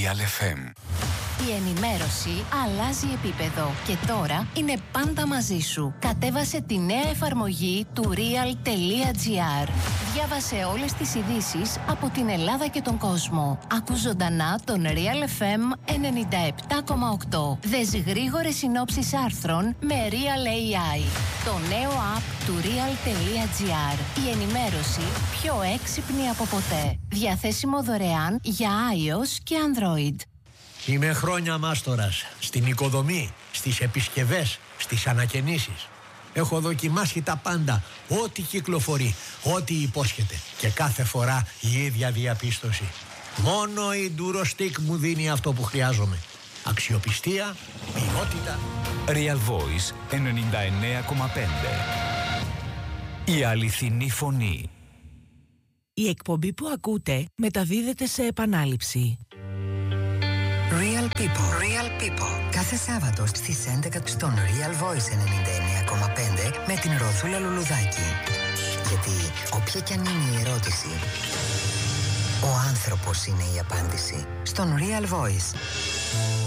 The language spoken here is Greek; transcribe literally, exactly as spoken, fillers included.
Real εφ εμ. Η ενημέρωση αλλάζει επίπεδο και τώρα είναι πάντα μαζί σου. Κατέβασε τη νέα εφαρμογή του real.gr. Διάβασε όλες τις ειδήσεις από την Ελλάδα και τον κόσμο. Άκου ζωντανά τον Real εφ εμ ενενήντα επτά κόμμα οκτώ. Δες γρήγορες συνόψεις άρθρων με Real έι άι. Το νέο app του real.gr. Η ενημέρωση πιο έξυπνη από ποτέ. Διαθέσιμο δωρεάν για iOS και Android. Είμαι χρόνια μάστορας στην οικοδομή, στις επισκευές, στις ανακαινήσεις. Έχω δοκιμάσει τα πάντα, ό,τι κυκλοφορεί, ό,τι υπόσχεται. Και κάθε φορά η ίδια διαπίστωση. Μόνο η Durostec μου δίνει αυτό που χρειάζομαι. Αξιοπιστία, ποιότητα. Real Voice ενενήντα εννέα κόμμα πέντε. Η αληθινή φωνή. Η εκπομπή που ακούτε μεταδίδεται σε επανάληψη. Real People. Real People. Κάθε Σάββατο στις έντεκα στον Real Voice ενενήντα εννέα κόμμα πέντε με την Ροδούλα Λουλουδάκη. Γιατί όποια κι αν είναι η ερώτηση, ο άνθρωπος είναι η απάντηση. Στον Real Voice.